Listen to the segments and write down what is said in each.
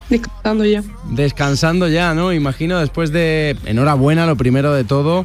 descansando ya. Descansando ya, ¿no? Imagino después de... Enhorabuena, lo primero de todo.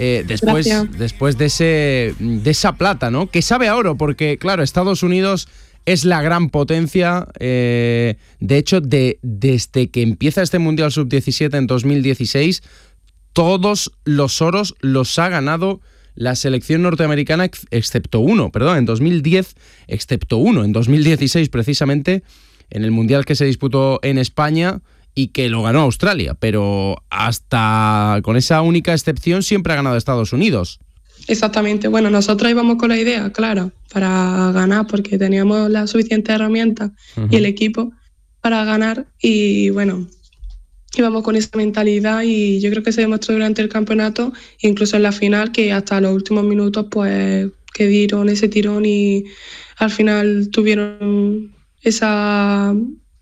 Después de esa plata, ¿no? Que sabe a oro, porque, claro, Estados Unidos es la gran potencia. De hecho, desde que empieza este Mundial Sub-17 en 2016, todos los oros los ha ganado la selección norteamericana, excepto uno, en 2010, excepto uno, en 2016 precisamente, en el Mundial que se disputó en España y que lo ganó Australia, pero hasta con esa única excepción siempre ha ganado Estados Unidos. Exactamente, bueno, nosotros íbamos con la idea, claro, para ganar, porque teníamos las suficientes herramientas y el equipo para ganar, y bueno, íbamos con esa mentalidad, y yo creo que se demostró durante el campeonato, incluso en la final, que hasta los últimos minutos pues que dieron ese tirón y al final tuvieron esa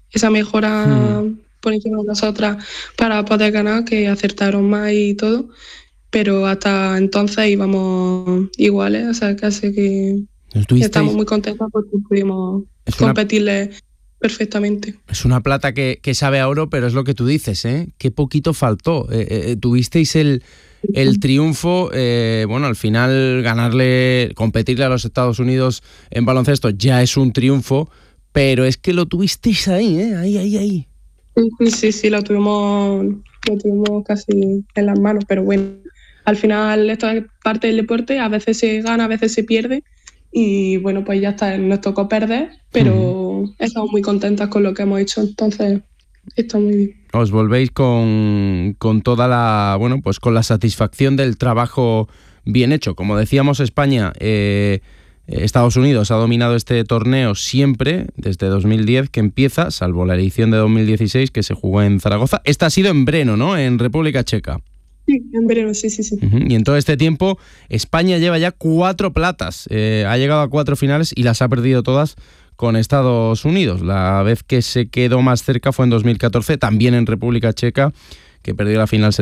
mejora por encima de nosotras para poder ganar, que acertaron más y todo, pero hasta entonces íbamos iguales, o sea, casi que estamos muy contentos porque pudimos competirle perfectamente. Es una plata que sabe a oro, pero es lo que tú dices, ¿eh? Qué poquito faltó. Tuvisteis el triunfo, al final competirle a los Estados Unidos en baloncesto ya es un triunfo, pero es que lo tuvisteis ahí, ahí. Sí, lo tuvimos casi en las manos, pero bueno, al final esto es parte del deporte, a veces se gana, a veces se pierde, y bueno, pues ya está, nos tocó perder, pero estamos muy contentas con lo que hemos hecho, entonces está muy bien. Os volvéis con toda la, pues con la satisfacción del trabajo bien hecho. Como decíamos, España, Estados Unidos ha dominado este torneo siempre, desde 2010 que empieza, salvo la edición de 2016 que se jugó en Zaragoza. Esta ha sido en Brno, ¿no? En República Checa. Sí, en Brno, sí. Y en todo este tiempo, España lleva ya 4 platas. Ha llegado a 4 finales y las ha perdido todas con Estados Unidos. La vez que se quedó más cerca fue en 2014, también en República Checa, que perdió la final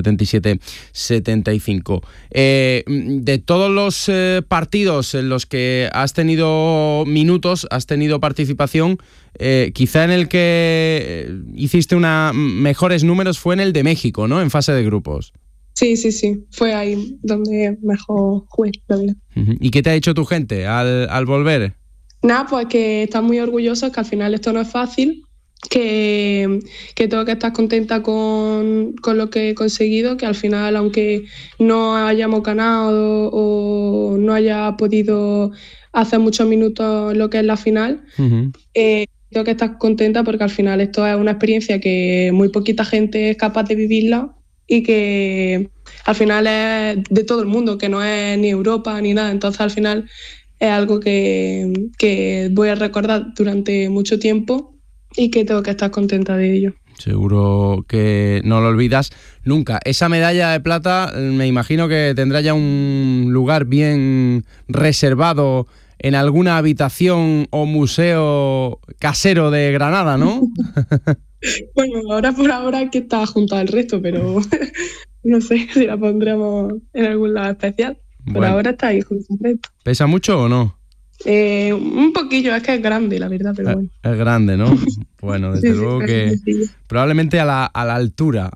77-75. De todos los partidos en los que has tenido minutos, has tenido participación, quizá en el que hiciste mejores números fue en el de México, ¿no? En fase de grupos. Sí. Fue ahí donde mejor jugué, la verdad. ¿Y qué te ha dicho tu gente al volver? Nada, pues que están muy orgullosos, que al final esto no es fácil, que tengo que estar contenta con lo que he conseguido, que al final, aunque no hayamos ganado o no haya podido hacer muchos minutos en lo que es la final, tengo que estar contenta porque al final esto es una experiencia que muy poquita gente es capaz de vivirla, y que al final es de todo el mundo, que no es ni Europa ni nada, entonces al final es algo que voy a recordar durante mucho tiempo y que tengo que estar contenta de ello. Seguro que no lo olvidas nunca. Esa medalla de plata me imagino que tendrá ya un lugar bien reservado en alguna habitación o museo casero de Granada, ¿no? Bueno, por ahora que está junto al resto, pero no sé si la pondremos en algún lado especial. Por ahora está ahí junto al resto. ¿Pesa mucho o no? Un poquillo, es que es grande, la verdad, pero bueno. Es grande, ¿no? Bueno, desde luego que probablemente a la altura,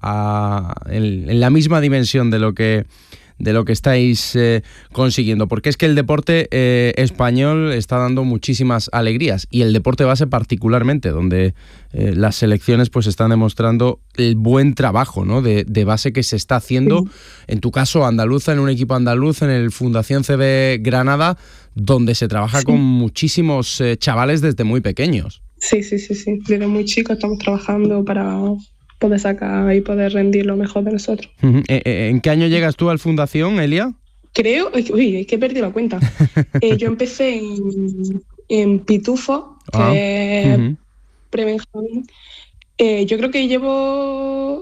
en la misma dimensión de lo que estáis consiguiendo, porque es que el deporte español está dando muchísimas alegrías, y el deporte base particularmente, donde las selecciones pues están demostrando el buen trabajo, ¿no? de base que se está haciendo, en tu caso andaluza, en un equipo andaluz, en el Fundación CB Granada, donde se trabaja con muchísimos chavales desde muy pequeños. Sí, desde muy chicos estamos trabajando para poder sacar y poder rendir lo mejor de nosotros. ¿En qué año llegas tú al Fundación, Elia? Creo, es que he perdido la cuenta. Yo empecé en Pitufo, que es pre-Benjamín. Yo creo que llevo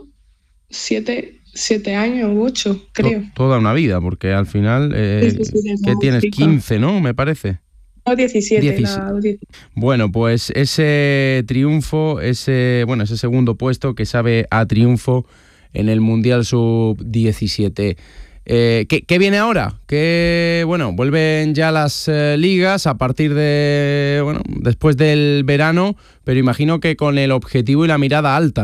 7 años u 8, creo. Toda una vida, porque al final, ¿qué tienes? 15, ¿no? Me parece. No, 17. Bueno, pues ese triunfo, ese segundo puesto que sabe a triunfo en el Mundial Sub-17. ¿Qué viene ahora? Vuelven ya las ligas a partir de, después del verano, pero imagino que con el objetivo y la mirada alta.